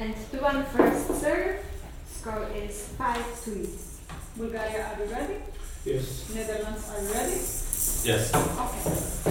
And 2-1 first serve. Score is 5-3. Bulgaria, are you ready? Yes. Netherlands, are you ready? Yes. Okay.